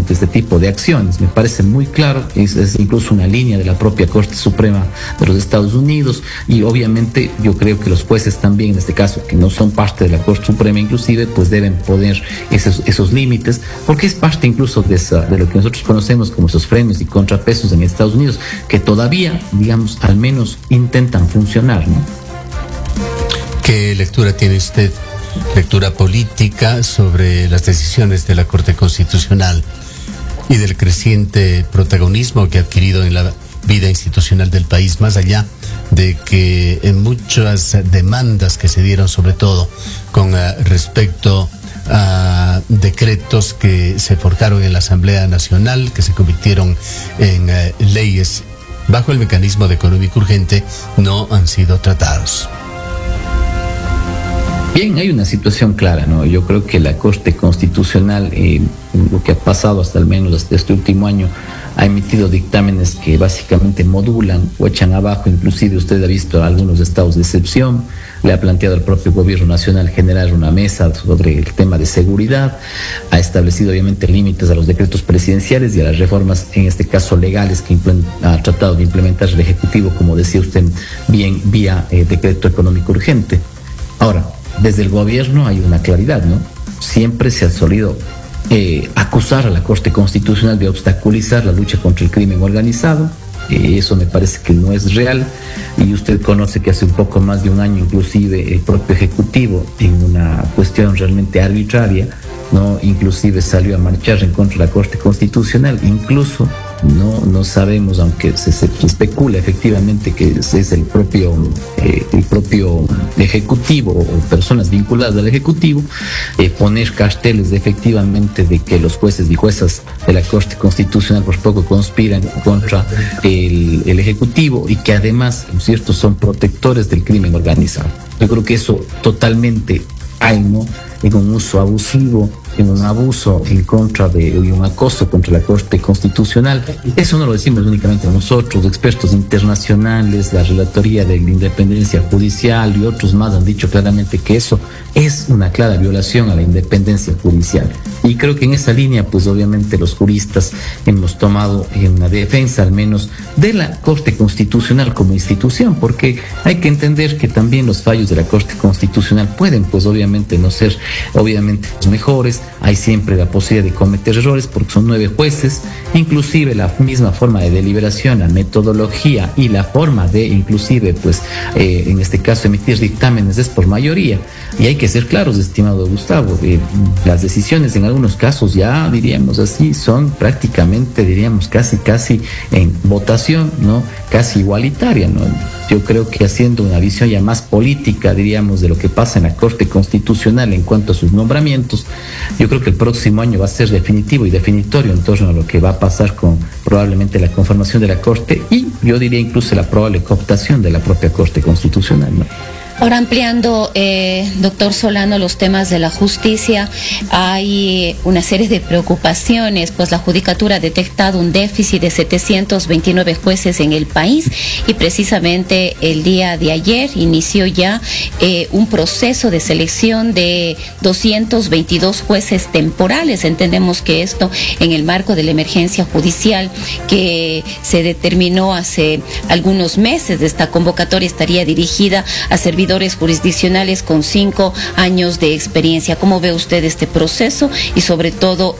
ante este tipo de acciones. Me parece muy claro, es incluso una línea de la propia Corte Suprema de los Estados Unidos, y obviamente yo creo que los jueces también, en este caso, que no son parte de la Corte Suprema inclusive, pues deben poner esos límites, porque es parte incluso de lo que nosotros conocemos como esos frenos y contrapesos en Estados Unidos, que todavía, digamos, al menos intentan funcionar, ¿no? ¿Qué lectura tiene usted, lectura política, sobre las decisiones de la Corte Constitucional y del creciente protagonismo que ha adquirido en la vida institucional del país, más allá de que en muchas demandas que se dieron, sobre todo con respecto a decretos que se forjaron en la Asamblea Nacional, que se convirtieron en leyes bajo el mecanismo de económico urgente, no han sido tratados? Bien, hay una situación clara, ¿no? Yo creo que la Corte Constitucional, lo que ha pasado hasta al menos este último año, ha emitido dictámenes que básicamente modulan o echan abajo, inclusive usted ha visto algunos estados de excepción, le ha planteado al propio gobierno nacional generar una mesa sobre el tema de seguridad, ha establecido obviamente límites a los decretos presidenciales y a las reformas, en este caso legales, que ha tratado de implementar el Ejecutivo, como decía usted bien, vía decreto económico urgente. Ahora, desde el gobierno hay una claridad, ¿no? Siempre se ha solido acusar a la Corte Constitucional de obstaculizar la lucha contra el crimen organizado. Eso me parece que no es real, y usted conoce que hace un poco más de un año inclusive el propio Ejecutivo, en una cuestión realmente arbitraria, ¿no? Inclusive salió a marchar en contra de la Corte Constitucional. Incluso no sabemos, aunque se especula efectivamente que es el propio Ejecutivo o personas vinculadas al Ejecutivo, poner carteles efectivamente de que los jueces y juezas de la Corte Constitucional por poco conspiran contra el Ejecutivo, y que además, ¿no es cierto?, son protectores del crimen organizado. Yo creo que eso totalmente hay, ¿no?, en un uso abusivo, en un abuso en contra y un acoso contra la Corte Constitucional. Eso no lo decimos únicamente nosotros, expertos internacionales, la Relatoría de la Independencia Judicial y otros más han dicho claramente que eso es una clara violación a la independencia judicial. Y creo que en esa línea, pues obviamente los juristas hemos tomado en la defensa al menos de la Corte Constitucional como institución, porque hay que entender que también los fallos de la Corte Constitucional pueden, pues obviamente no ser los mejores. Hay siempre la posibilidad de cometer errores porque son 9 jueces, inclusive la misma forma de deliberación, la metodología y la forma de inclusive, pues en este caso emitir dictámenes es por mayoría, y hay que ser claros, estimado Gustavo, las decisiones en algunos casos ya diríamos así son prácticamente, diríamos casi en votación, ¿no?, casi igualitaria, ¿no? Yo creo que haciendo una visión ya más política, diríamos, de lo que pasa en la Corte Constitucional en cuanto a sus nombramientos, yo creo que el próximo año va a ser definitivo y definitorio en torno a lo que va a pasar con probablemente la conformación de la Corte, y yo diría incluso la probable cooptación de la propia Corte Constitucional, ¿no? Ahora, ampliando, doctor Solano, los temas de la justicia, hay una serie de preocupaciones, pues la Judicatura ha detectado un déficit de 729 jueces en el país, y precisamente el día de ayer inició ya un proceso de selección de 222 jueces temporales. Entendemos que esto en el marco de la emergencia judicial que se determinó hace algunos meses. Esta convocatoria estaría dirigida a servidores jurisdiccionales con 5 años de experiencia. ¿Cómo ve usted este proceso y sobre todo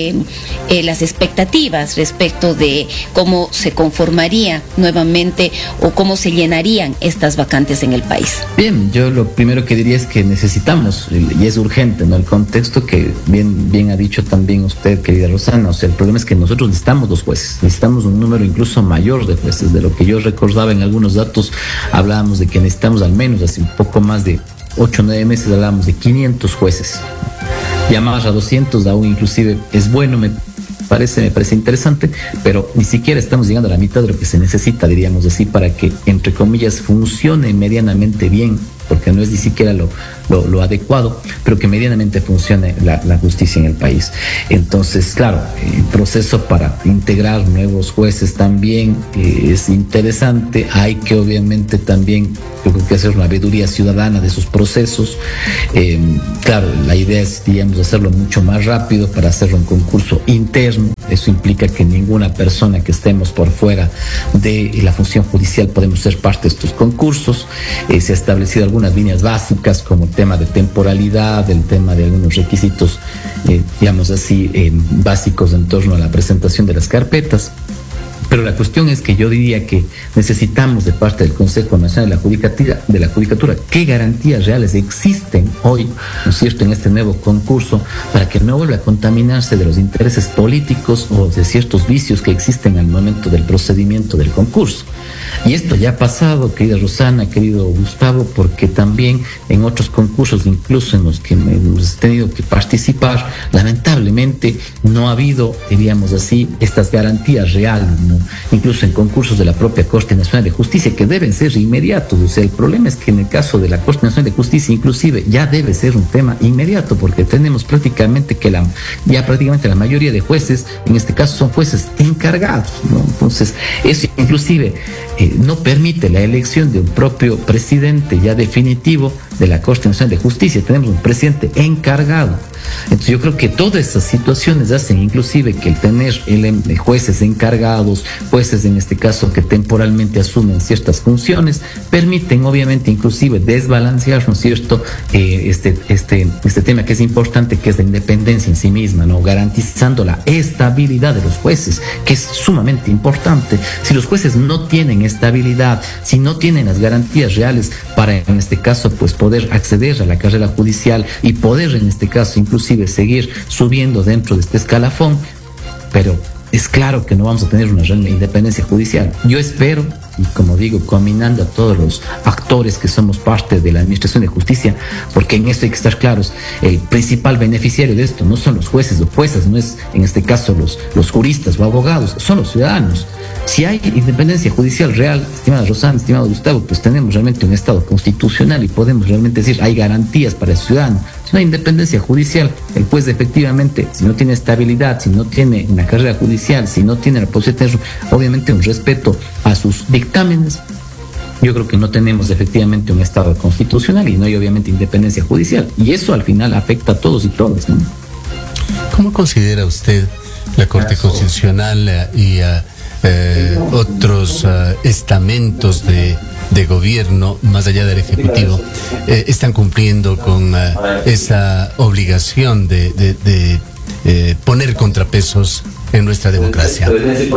las expectativas respecto de cómo se conformaría nuevamente o cómo se llenarían estas vacantes en el país? Bien, yo lo primero que diría es que necesitamos, y es urgente, ¿no?, el contexto que bien ha dicho también usted, querida Rosana. O sea, el problema es que nosotros necesitamos 2 jueces, necesitamos un número incluso mayor de jueces. De lo que yo recordaba en algunos datos, hablábamos de que necesitamos al menos hace un poco más de 8 o 9 meses hablábamos de 500 jueces. Llamar a 200 aún inclusive es bueno, me parece interesante, pero ni siquiera estamos llegando a la mitad de lo que se necesita, diríamos así, para que, entre comillas, funcione medianamente bien, porque no es ni siquiera lo adecuado, pero que medianamente funcione la justicia en el país. Entonces, claro, el proceso para integrar nuevos jueces también es interesante. Hay que obviamente también, yo creo que hacer una veeduría ciudadana de sus procesos. Claro, la idea es, digamos, hacerlo mucho más rápido para hacer un concurso interno. Eso implica que ninguna persona que estemos por fuera de la función judicial podemos ser parte de estos concursos. Se ha establecido algunas líneas básicas como el tema de temporalidad, el tema de algunos requisitos, digamos así, básicos en torno a la presentación de las carpetas. Pero la cuestión es que yo diría que necesitamos de parte del Consejo Nacional de la Judicatura qué garantías reales existen hoy, ¿no es cierto?, en este nuevo concurso, para que no vuelva a contaminarse de los intereses políticos o de ciertos vicios que existen al momento del procedimiento del concurso. Y esto ya ha pasado, querida Rosana, querido Gustavo, porque también en otros concursos, incluso en los que hemos tenido que participar, lamentablemente no ha habido, diríamos así, estas garantías reales, ¿no? Incluso en concursos de la propia Corte Nacional de Justicia, que deben ser inmediatos. O sea, el problema es que en el caso de la Corte Nacional de Justicia, inclusive, ya debe ser un tema inmediato, porque tenemos prácticamente que prácticamente la mayoría de jueces, en este caso, son jueces encargados, ¿no? Entonces, eso inclusive no permite la elección de un propio presidente ya definitivo de la Corte Nacional de Justicia. Tenemos un presidente encargado. Entonces yo creo que todas esas situaciones hacen inclusive que el tener jueces encargados, jueces en este caso que temporalmente asumen ciertas funciones, permiten obviamente inclusive desbalancear, ¿no es cierto?, este tema que es importante, que es la independencia en sí misma, ¿no?, garantizando la estabilidad de los jueces, que es sumamente importante. Si los jueces no tienen estabilidad, si no tienen las garantías reales para, en este caso, pues poder acceder a la carrera judicial y poder, en este caso, inclusive seguir subiendo dentro de este escalafón, pero es claro que no vamos a tener una real independencia judicial. Yo espero, y como digo, combinando a todos los actores que somos parte de la Administración de Justicia, porque en esto hay que estar claros, el principal beneficiario de esto no son los jueces o juezas, no es en este caso los juristas o abogados, son los ciudadanos. Si hay independencia judicial real, estimada Rosana, estimado Gustavo, pues tenemos realmente un Estado constitucional y podemos realmente decir, hay garantías para el ciudadano. Si no hay independencia judicial, el juez efectivamente, si no tiene estabilidad, si no tiene una carrera judicial, si no tiene la posibilidad de tener obviamente un respeto a sus dictámenes, yo creo que no tenemos efectivamente un Estado constitucional y no hay obviamente independencia judicial. Y eso al final afecta a todos y todas, ¿no? ¿Cómo considera usted la Corte Constitucional y otros estamentos de gobierno, más allá del Ejecutivo, están cumpliendo con esa obligación de poner contrapesos en nuestra democracia?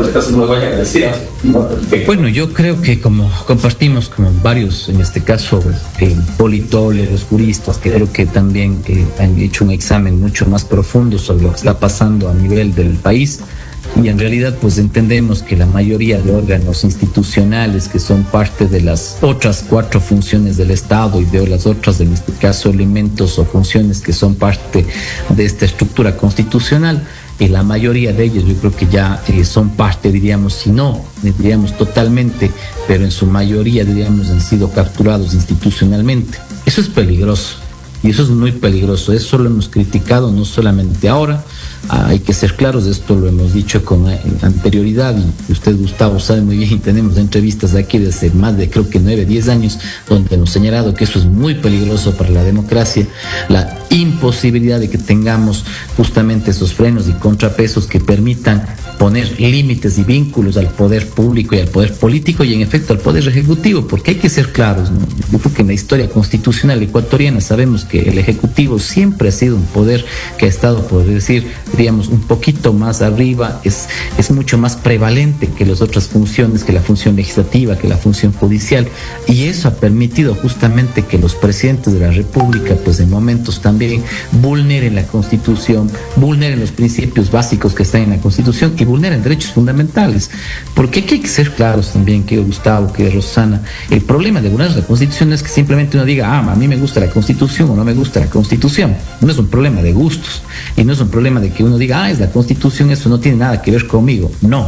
Bueno, yo creo que como compartimos como varios, en este caso, politólogos, juristas, que creo que también han hecho un examen mucho más profundo sobre lo que está pasando a nivel del país, y en realidad pues entendemos que la mayoría de órganos institucionales que son parte de las otras 4 funciones del Estado y de las otras, en este caso, elementos o funciones que son parte de esta estructura constitucional, la mayoría de ellos yo creo que ya son parte, diríamos, si no, diríamos totalmente, pero en su mayoría, diríamos, han sido capturados institucionalmente. Eso es peligroso. Y eso es muy peligroso. Eso lo hemos criticado no solamente ahora. Hay que ser claros, esto lo hemos dicho con anterioridad, y usted, Gustavo, sabe muy bien, y tenemos entrevistas de aquí desde más de, creo que 9, 10 años, donde hemos señalado que eso es muy peligroso para la democracia, la imposibilidad de que tengamos justamente esos frenos y contrapesos que permitan poner límites y vínculos al poder público y al poder político y en efecto al poder ejecutivo, porque hay que ser claros, ¿no? Yo creo que en la historia constitucional ecuatoriana sabemos que el ejecutivo siempre ha sido un poder que ha estado, por decir, diríamos, un poquito más arriba, es mucho más prevalente que las otras funciones, que la función legislativa, que la función judicial, y eso ha permitido justamente que los presidentes de la República, pues en momentos también vulneren la Constitución, vulneren los principios básicos que están en la Constitución y vulneren derechos fundamentales. Porque aquí hay que ser claros también, querido Gustavo, querida Rosana, el problema de vulnerar la Constitución no es que simplemente uno diga, a mí me gusta la Constitución o no me gusta la Constitución. No es un problema de gustos y no es un problema de que uno diga, es la Constitución, eso no tiene nada que ver conmigo. No.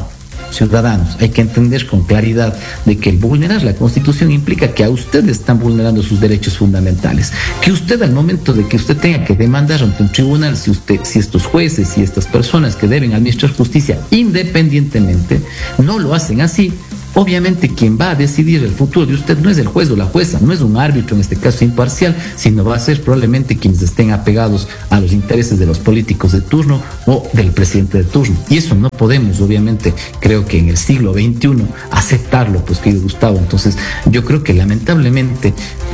ciudadanos, hay que entender con claridad de que el vulnerar la Constitución implica que a usted le están vulnerando sus derechos fundamentales, que usted al momento de que usted tenga que demandar ante un tribunal, si estos jueces y estas personas que deben administrar justicia independientemente no lo hacen así, obviamente quien va a decidir el futuro de usted no es el juez o la jueza, no es un árbitro en este caso imparcial, sino va a ser probablemente quienes estén apegados a los intereses de los políticos de turno o del presidente de turno. Y eso no podemos, obviamente, creo que en el siglo XXI aceptarlo, pues querido Gustavo. Entonces yo creo que lamentablemente,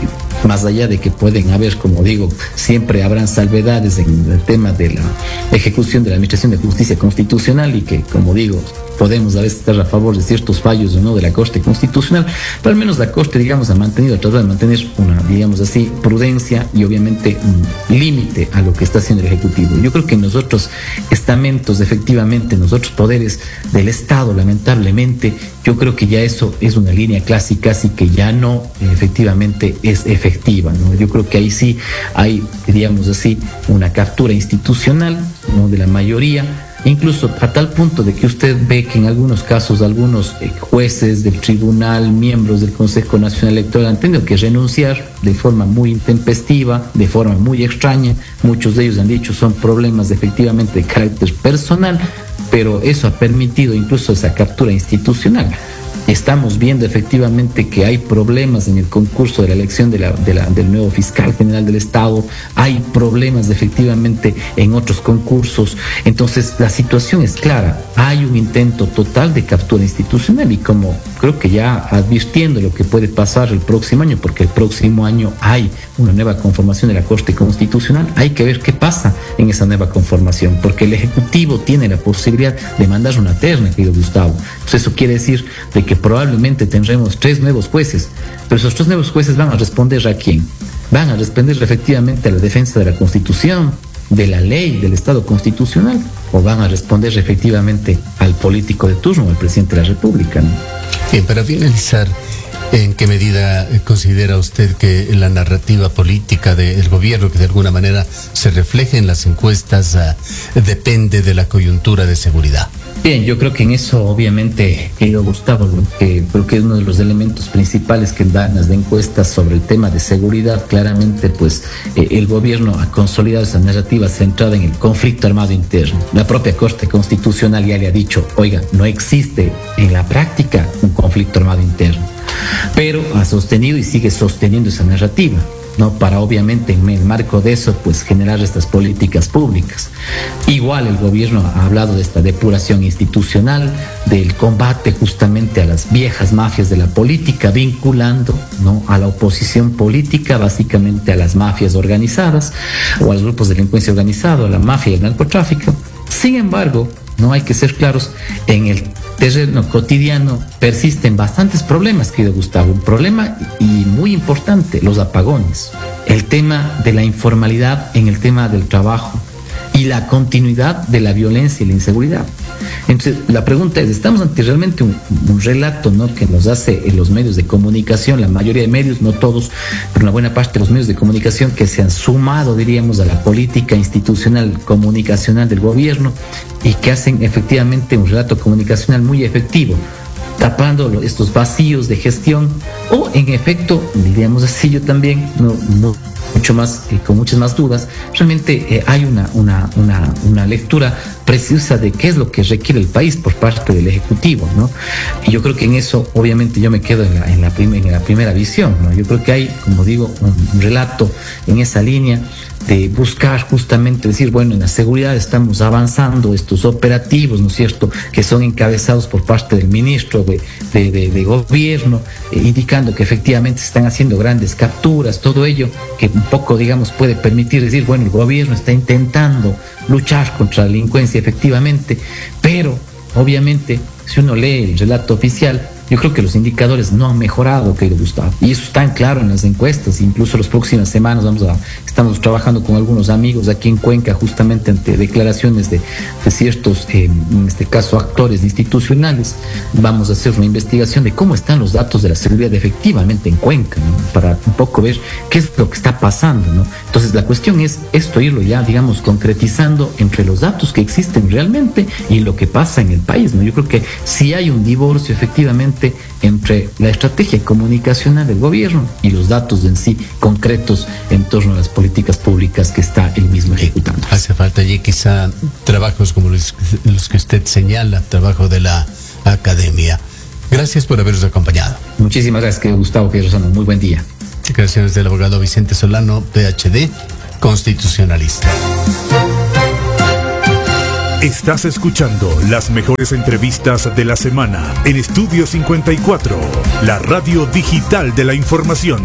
más allá de que pueden haber, como digo, siempre habrán salvedades en el tema de la ejecución de la Administración de Justicia Constitucional y que, como digo, podemos a veces estar a favor de ciertos fallos o no de la Corte Constitucional, pero al menos la Corte, digamos, ha tratado de mantener una, digamos así, prudencia y obviamente un límite a lo que está haciendo el Ejecutivo. Yo creo que nosotros estamentos, efectivamente, nosotros poderes del Estado, lamentablemente, yo creo que ya eso es una línea clásica, así que ya no efectivamente es efectiva, ¿no? Yo creo que ahí sí hay, digamos así, una captura institucional, ¿no?, de la mayoría, incluso a tal punto de que usted ve que en algunos casos algunos jueces del tribunal, miembros del Consejo Nacional Electoral han tenido que renunciar de forma muy intempestiva, de forma muy extraña. Muchos de ellos han dicho son problemas efectivamente de carácter personal, pero eso ha permitido incluso esa captura institucional. Estamos viendo efectivamente que hay problemas en el concurso de la elección del nuevo fiscal general del Estado, hay problemas efectivamente en otros concursos. Entonces la situación es clara, hay un intento total de captura institucional y como creo que ya advirtiendo lo que puede pasar el próximo año, porque el próximo año hay una nueva conformación de la Corte Constitucional, hay que ver qué pasa en esa nueva conformación, porque el Ejecutivo tiene la posibilidad de mandar una terna, querido Gustavo. Entonces eso quiere decir de que probablemente tendremos 3 nuevos jueces, pero esos 3 nuevos jueces van a responder ¿a quién? Van a responder efectivamente a la defensa de la Constitución, de la ley, del Estado constitucional, o van a responder efectivamente al político de turno, al presidente de la República, ¿no? Bien, para finalizar, ¿en qué medida considera usted que la narrativa política del gobierno, que de alguna manera se refleja en las encuestas, depende de la coyuntura de seguridad? Bien, yo creo que en eso obviamente, querido Gustavo, que creo que es uno de los elementos principales que dan las encuestas sobre el tema de seguridad. Claramente, pues el gobierno ha consolidado esa narrativa centrada en el conflicto armado interno. La propia Corte Constitucional ya le ha dicho, oiga, no existe en la práctica un conflicto armado interno, pero ha sostenido y sigue sosteniendo esa narrativa, ¿no? Para obviamente en el marco de eso pues generar estas políticas públicas. Igual el gobierno ha hablado de esta depuración institucional, del combate justamente a las viejas mafias de la política, vinculando, ¿no?, a la oposición política, básicamente a las mafias organizadas o a los grupos de delincuencia organizada, a la mafia y el narcotráfico. Sin embargo, no hay que ser claros, en el terreno cotidiano persisten bastantes problemas, querido Gustavo. Un problema y muy importante, los apagones, el tema de la informalidad en el tema del trabajo y la continuidad de la violencia y la inseguridad. Entonces la pregunta es, ¿estamos ante realmente un relato, ¿no?, que nos hace en los medios de comunicación, la mayoría de medios, no todos, pero una buena parte de los medios de comunicación que se han sumado, diríamos, a la política institucional comunicacional del gobierno y que hacen efectivamente un relato comunicacional muy efectivo, tapando estos vacíos de gestión, o en efecto, diríamos así, yo también mucho más, con muchas más dudas, realmente hay una lectura precisa de qué es lo que requiere el país por parte del Ejecutivo, ¿no? Y yo creo que en eso, obviamente, yo me quedo en la primera visión, ¿no? Yo creo que hay, como digo, un relato en esa línea de buscar justamente decir, bueno, en la seguridad estamos avanzando, estos operativos, ¿no es cierto?, que son encabezados por parte del ministro de gobierno, indicando que efectivamente se están haciendo grandes capturas, todo ello que un poco, digamos, puede permitir decir, bueno, el gobierno está intentando luchar contra la delincuencia efectivamente, pero obviamente si uno lee el relato oficial, yo creo que los indicadores no han mejorado, querido Gustavo, y eso está claro en las encuestas. Incluso las próximas semanas estamos trabajando con algunos amigos aquí en Cuenca, justamente ante declaraciones de ciertos, en este caso, actores institucionales. Vamos a hacer una investigación de cómo están los datos de la seguridad efectivamente en Cuenca, ¿no? Para un poco ver qué es lo que está pasando, ¿no? Entonces la cuestión es esto, irlo ya, digamos, concretizando entre los datos que existen realmente y lo que pasa en el país, ¿no? Yo creo que sí hay un divorcio efectivamente entre la estrategia comunicacional del gobierno y los datos en sí concretos en torno a las políticas públicas que está él mismo ejecutando. Hace falta allí quizá trabajos como los que usted señala, trabajo de la academia. Gracias por habernos acompañado. Muchísimas gracias, querido Gustavo, querido Rosana. Muy buen día. Declaraciones del abogado Vicente Solano, PhD, constitucionalista. Estás escuchando las mejores entrevistas de la semana en Estudio 54, la radio digital de la información.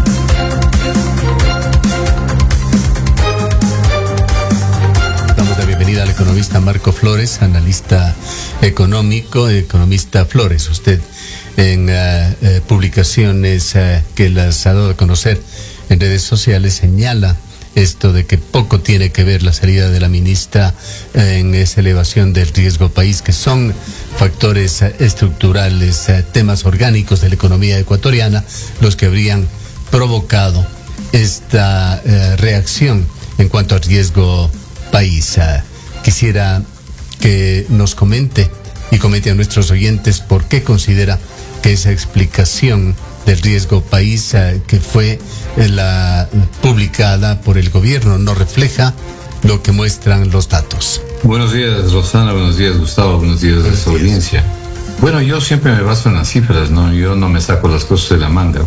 Damos la bienvenida al economista Marco Flores, analista económico, economista Flores. Usted en publicaciones que las ha dado a conocer en redes sociales señala esto de que poco tiene que ver la salida de la ministra en esa elevación del riesgo país, que son factores estructurales, temas orgánicos de la economía ecuatoriana, los que habrían provocado esta reacción en cuanto al riesgo país. Quisiera que nos comente y comente a nuestros oyentes por qué considera que esa explicación del riesgo país que fue la publicada por el gobierno no refleja lo que muestran los datos. Buenos días, Rosana, buenos días, Gustavo, buenos días a esa audiencia. Bueno, yo siempre me baso en las cifras, ¿no? Yo no me saco las cosas de la manga.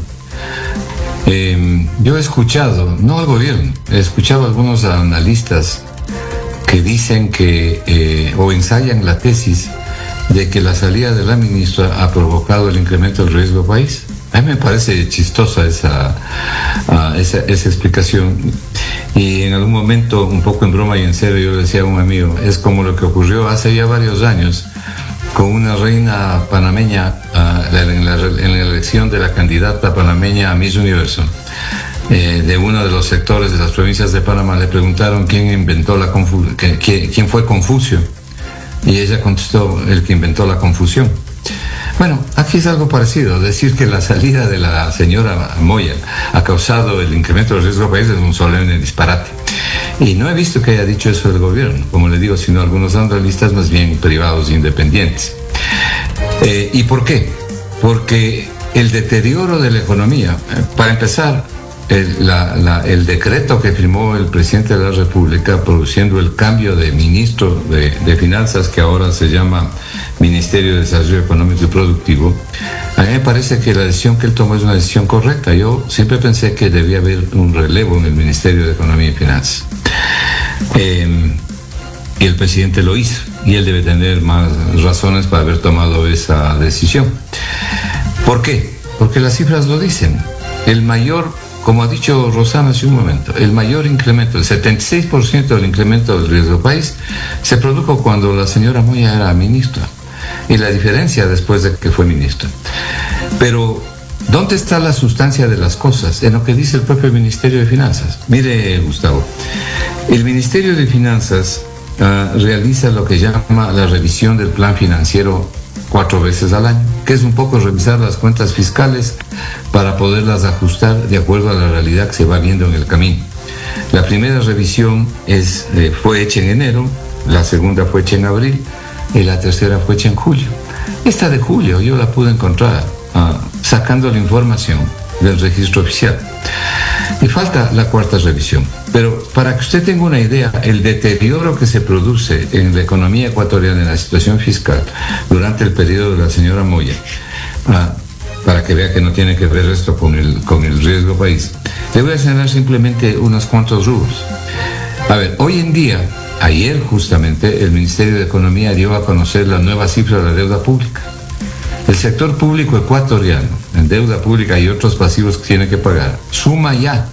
Yo he escuchado, no al gobierno, he escuchado a algunos analistas que dicen que, o ensayan la tesis de que la salida de la ministra ha provocado el incremento del riesgo país. A mí me parece chistosa esa explicación. Y en algún momento, un poco en broma y en serio, yo le decía a un amigo, es como lo que ocurrió hace ya varios años con una reina panameña en la elección de la candidata panameña a Miss Universo. De uno de los sectores de las provincias de Panamá le preguntaron quién fue Confucio. Y ella contestó, el que inventó la confusión. Bueno, aquí es algo parecido. Decir que la salida de la señora Moya ha causado el incremento del riesgo país es un solemne disparate. Y no he visto que haya dicho eso el gobierno, como le digo, sino algunos analistas más bien privados e independientes. ¿Y por qué? Porque el deterioro de la economía, para empezar, el decreto que firmó el presidente de la República produciendo el cambio de ministro de Finanzas, que ahora se llama Ministerio de Desarrollo Económico y Productivo, a mí me parece que la decisión que él tomó es una decisión correcta. Yo siempre pensé que debía haber un relevo en el Ministerio de Economía y Finanzas. Y el presidente lo hizo, y él debe tener más razones para haber tomado esa decisión. ¿Por qué? Porque las cifras lo dicen. El mayor, como ha dicho Rosana hace un momento, el mayor incremento, el 76% del incremento del riesgo país, se produjo cuando la señora Moya era ministra, y la diferencia después de que fue ministra. Pero, ¿dónde está la sustancia de las cosas? En lo que dice el propio Ministerio de Finanzas. Mire, Gustavo, el Ministerio de Finanzas realiza lo que llama la revisión del plan financiero 4 veces al año, que es un poco revisar las cuentas fiscales para poderlas ajustar de acuerdo a la realidad que se va viendo en el camino. La primera revisión fue hecha en enero, la segunda fue hecha en abril y la tercera fue hecha en julio. Esta de julio yo la pude encontrar sacando la información del registro oficial. Y falta la cuarta revisión. Pero para que usted tenga una idea, el deterioro que se produce en la economía ecuatoriana, en la situación fiscal, durante el periodo de la señora Moya, para que vea que no tiene que ver esto con el riesgo país, le voy a señalar simplemente unos cuantos rubros. A ver, hoy en día, ayer justamente, el Ministerio de Economía dio a conocer la nueva cifra de la deuda pública. El sector público ecuatoriano, en deuda pública y otros pasivos que tiene que pagar, suma ya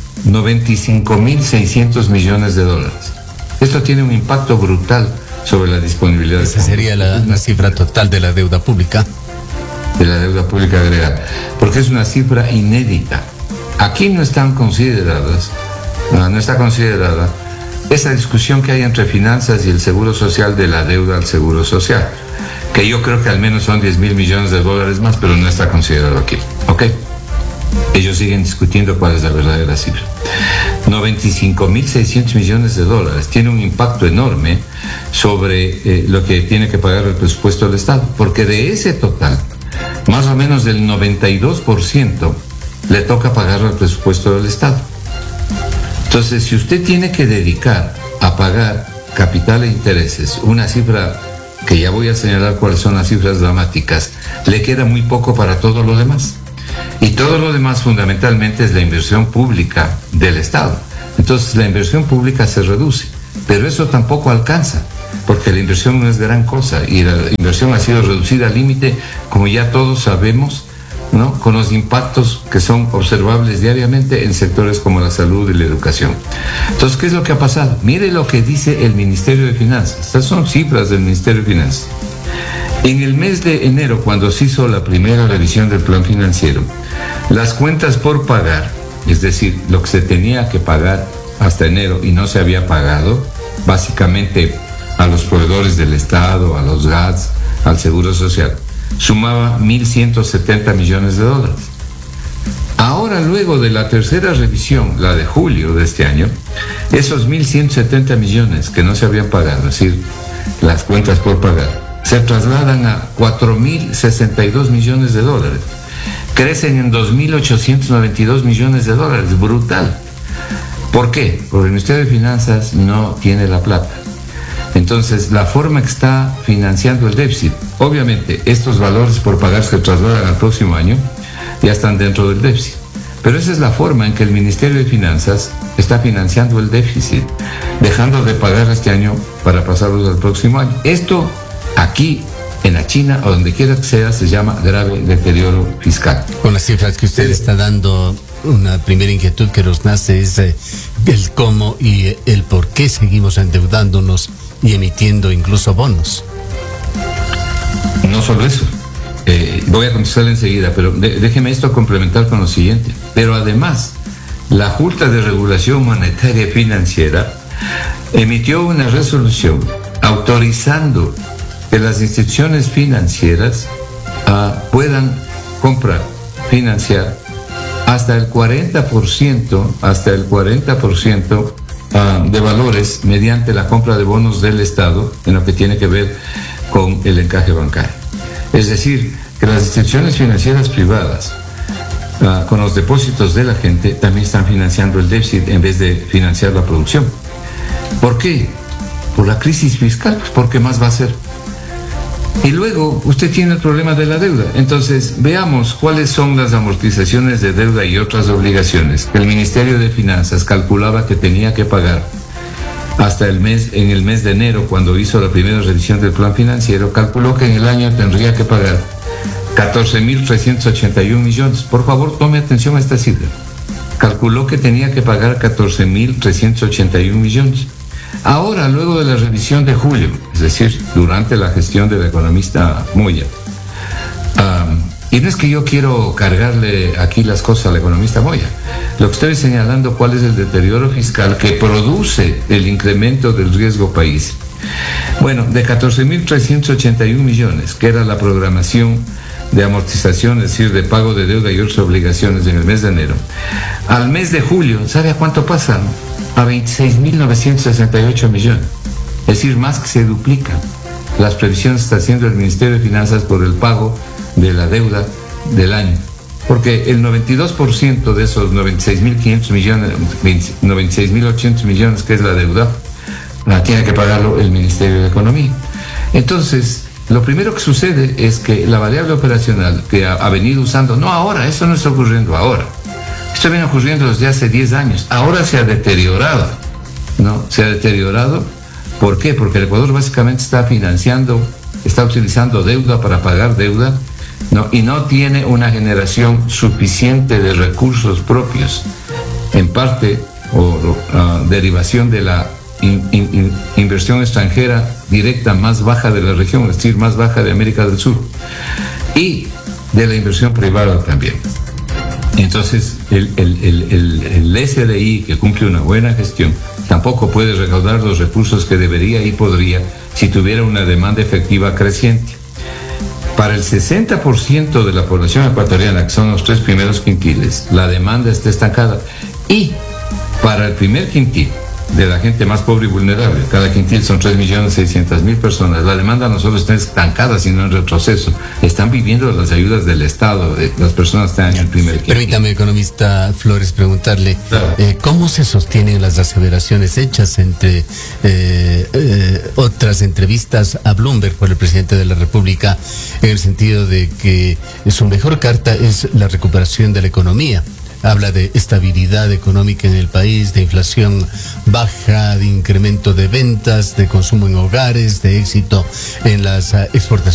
95.600 millones de dólares. Esto tiene un impacto brutal sobre la disponibilidad. Esa sería la cifra total de la deuda pública. de la deuda pública agregada, porque es una cifra inédita. Aquí no está considerada esa discusión que hay entre finanzas y el seguro social de la deuda al seguro social, que yo creo que al menos son 10 mil millones de dólares más, pero no está considerado aquí. ¿Ok? Ellos siguen discutiendo cuál es la verdadera cifra. 95.600 millones de dólares tiene un impacto enorme sobre lo que tiene que pagar el presupuesto del Estado, porque de ese total, más o menos del 92% le toca pagar al presupuesto del Estado. Entonces, si usted tiene que dedicar a pagar capital e intereses una cifra que ya voy a señalar cuáles son las cifras dramáticas, le queda muy poco para todo lo demás. Y todo lo demás fundamentalmente es la inversión pública del Estado. Entonces la inversión pública se reduce, pero eso tampoco alcanza, porque la inversión no es gran cosa y la inversión ha sido reducida al límite, como ya todos sabemos, ¿no? Con los impactos que son observables diariamente en sectores como la salud y la educación. Entonces, ¿qué es lo que ha pasado? Mire lo que dice el Ministerio de Finanzas. Estas son cifras del Ministerio de Finanzas. En el mes de enero, cuando se hizo la primera revisión del plan financiero, las cuentas por pagar, es decir, lo que se tenía que pagar hasta enero y no se había pagado, básicamente a los proveedores del Estado, a los GATS, al Seguro Social, sumaba 1.170 millones de dólares. Ahora, luego de la tercera revisión, la de julio de este año, esos 1.170 millones que no se habían pagado, es decir, las cuentas por pagar, se trasladan a 4.062 millones de dólares. Crecen en 2.892 millones de dólares. Brutal. ¿Por qué? Porque el Ministerio de Finanzas no tiene la plata. Entonces, la forma que está financiando el déficit, obviamente, estos valores por pagar se trasladan al próximo año, ya están dentro del déficit. Pero esa es la forma en que el Ministerio de Finanzas está financiando el déficit, dejando de pagar este año para pasarlos al próximo año. Esto, aquí, en la China, o donde quiera que sea, se llama grave deterioro fiscal. Con las cifras que usted está dando, una primera inquietud que nos nace es el cómo y el por qué seguimos endeudándonos y emitiendo incluso bonos. No solo eso. Voy a contestarle enseguida, pero déjeme esto complementar con lo siguiente. Pero además, la Junta de Regulación Monetaria y Financiera emitió una resolución autorizando que las instituciones financieras puedan comprar, financiar hasta el 40% de valores mediante la compra de bonos del Estado en lo que tiene que ver con el encaje bancario. Es decir, que las instituciones financieras privadas, con los depósitos de la gente, también están financiando el déficit en vez de financiar la producción. ¿Por qué? Por la crisis fiscal, pues porque más va a ser. Y luego usted tiene el problema de la deuda. Entonces, veamos cuáles son las amortizaciones de deuda y otras obligaciones que el Ministerio de Finanzas calculaba que tenía que pagar hasta en el mes de enero, cuando hizo la primera revisión del plan financiero. Calculó que en el año tendría que pagar 14.381 millones. Por favor, tome atención a esta cifra. Calculó que tenía que pagar 14.381 millones. Ahora, luego de la revisión de julio, es decir, durante la gestión de la economista Moya, y no es que yo quiero cargarle aquí las cosas a la economista Moya, lo que estoy señalando cuál es el deterioro fiscal que produce el incremento del riesgo país. Bueno, de 14.381 millones, que era la programación de amortización, es decir, de pago de deuda y otras obligaciones en el mes de enero, al mes de julio, ¿sabe a cuánto pasan? A 26.968 millones. Es decir, más que se duplican las previsiones que está haciendo el Ministerio de Finanzas por el pago de la deuda del año. Porque el 92% de esos 96.500 millones, 96.800 millones que es la deuda, la tiene que pagarlo el Ministerio de Economía. Entonces, lo primero que sucede es que la variable operacional que ha venido usando, no ahora, eso no está ocurriendo ahora. Esto viene ocurriendo desde hace 10 años. Ahora se ha deteriorado, ¿no? Se ha deteriorado. ¿Por qué? Porque el Ecuador básicamente está utilizando deuda para pagar deuda, ¿no? Y no tiene una generación suficiente de recursos propios, en parte o derivación de la inversión extranjera directa más baja de la región, es decir, más baja de América del Sur. Y de la inversión privada también. Entonces, el SDI, que cumple una buena gestión, tampoco puede recaudar los recursos que debería y podría si tuviera una demanda efectiva creciente. Para el 60% de la población ecuatoriana, que son los 3 primeros quintiles, la demanda está estancada. Y para el primer quintil, de la gente más pobre y vulnerable, cada quintil son 3.600.000 personas, la demanda no solo está estancada, sino en retroceso. Están viviendo las ayudas del Estado, las personas están en el primer quintil. Permítame, economista Flores, preguntarle, claro, ¿cómo se sostienen las aseveraciones hechas entre otras entrevistas a Bloomberg por el presidente de la República, en el sentido de que su mejor carta es la recuperación de la economía? Habla de estabilidad económica en el país, de inflación baja, de incremento de ventas, de consumo en hogares, de éxito en las exportaciones